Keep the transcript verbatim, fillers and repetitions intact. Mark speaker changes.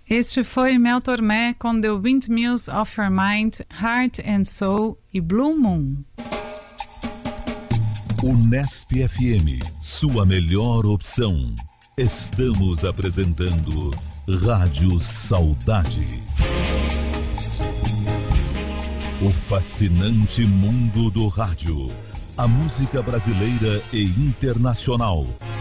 Speaker 1: Este foi Mel Tormé com The Windmills of Your Mind, Heart and Soul e Blue Moon.
Speaker 2: Unesp F M, sua melhor opção. Estamos apresentando Rádio Saudade. O fascinante mundo do rádio. A música brasileira e internacional.